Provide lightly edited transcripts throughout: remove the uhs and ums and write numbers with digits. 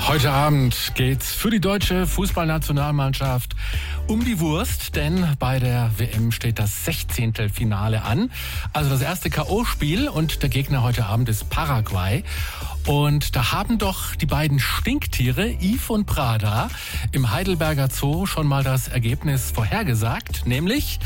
Heute Abend geht's für die deutsche Fußballnationalmannschaft um die Wurst, denn bei der WM steht das 16. Finale an. Also das erste K.O.-Spiel und der Gegner heute Abend ist Paraguay. Und da haben doch die beiden Stinktiere, Yves und Prada, im Heidelberger Zoo schon mal das Ergebnis vorhergesagt, nämlich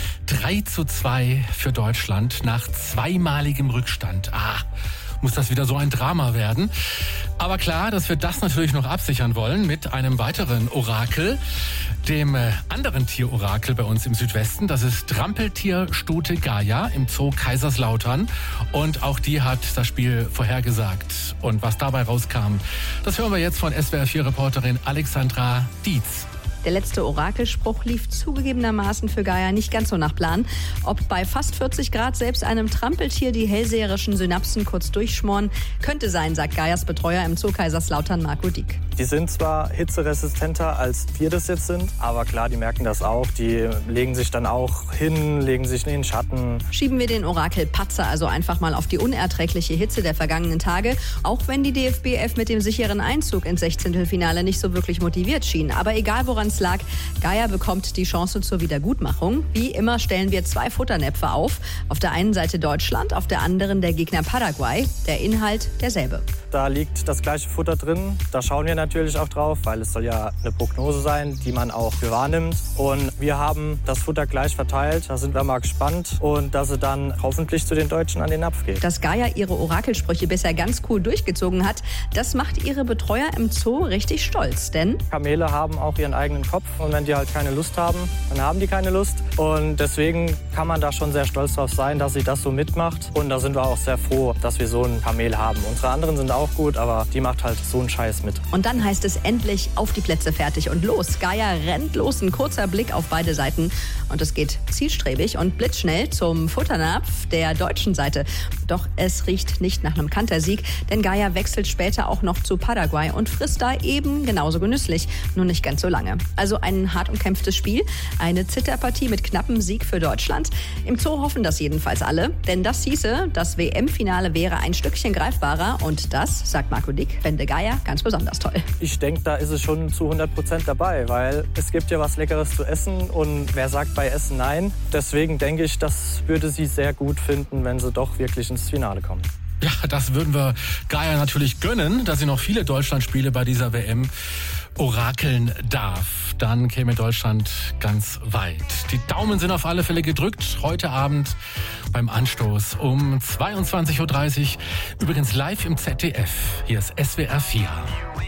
3:2 für Deutschland nach zweimaligem Rückstand. Muss das wieder so ein Drama werden. Aber klar, dass wir das natürlich noch absichern wollen mit einem weiteren Orakel, dem anderen Tierorakel bei uns im Südwesten. Das ist Trampeltierstute Gaia im Zoo Kaiserslautern. Und auch die hat das Spiel vorhergesagt. Und was dabei rauskam, das hören wir jetzt von SWR4-Reporterin Alexandra Dietz. Der letzte Orakelspruch lief zugegebenermaßen für Gaia nicht ganz so nach Plan. Ob bei fast 40 Grad selbst einem Trampeltier die hellseherischen Synapsen kurz durchschmoren, könnte sein, sagt Gaias Betreuer im Zoo Kaiserslautern, Marco Dieck. Die sind zwar hitzeresistenter, als wir das jetzt sind, aber klar, die merken das auch. Die legen sich dann auch hin, legen sich in den Schatten. Schieben wir den Orakelpatzer also einfach mal auf die unerträgliche Hitze der vergangenen Tage, auch wenn die DFB 11 mit dem sicheren Einzug ins 16. Finale nicht so wirklich motiviert schien. Aber egal woran es lag, Gaia bekommt die Chance zur Wiedergutmachung. Wie immer stellen wir 2 Futternäpfe auf. Auf der einen Seite Deutschland, auf der anderen der Gegner Paraguay. Der Inhalt derselbe. Da liegt das gleiche Futter drin. Da schauen wir natürlich auch drauf, weil es soll ja eine Prognose sein, die man auch für wahrnimmt. Und wir haben das Futter gleich verteilt. Da sind wir mal gespannt. Und dass sie dann hoffentlich zu den Deutschen an den Napf geht. Dass Gaia ihre Orakelsprüche bisher ganz cool durchgezogen hat, das macht ihre Betreuer im Zoo richtig stolz. Denn Kamele haben auch ihren eigenen Kopf. Und wenn die halt keine Lust haben, dann haben die keine Lust. Und deswegen kann man da schon sehr stolz drauf sein, dass sie das so mitmacht. Und da sind wir auch sehr froh, dass wir so ein Kamel haben. Unsere anderen sind auch gut, aber die macht halt so einen Scheiß mit. Und dann heißt es endlich auf die Plätze, fertig und los. Gaia rennt los, ein kurzer Blick auf beide Seiten. Und es geht zielstrebig und blitzschnell zum Futternapf der deutschen Seite. Doch es riecht nicht nach einem Kantersieg, denn Gaia wechselt später auch noch zu Paraguay und frisst da eben genauso genüsslich, nur nicht ganz so lange. Also ein hart umkämpftes Spiel, eine Zitterpartie mit knappem Sieg für Deutschland. Im Zoo hoffen das jedenfalls alle, denn das hieße, das WM-Finale wäre ein Stückchen greifbarer und das, sagt Marco Dieck, fände Gaia ganz besonders toll. Ich denke, da ist es schon zu 100% dabei, weil es gibt ja was Leckeres zu essen und wer sagt bei Essen nein? Deswegen denke ich, das würde sie sehr gut finden, wenn sie doch wirklich ins Finale kommen. Ja, das würden wir Gaia natürlich gönnen, dass sie noch viele Deutschlandspiele bei dieser WM orakeln darf. Dann käme Deutschland ganz weit. Die Daumen sind auf alle Fälle gedrückt. Heute Abend beim Anstoß um 22:30 Uhr. Übrigens live im ZDF. Hier ist SWR 4.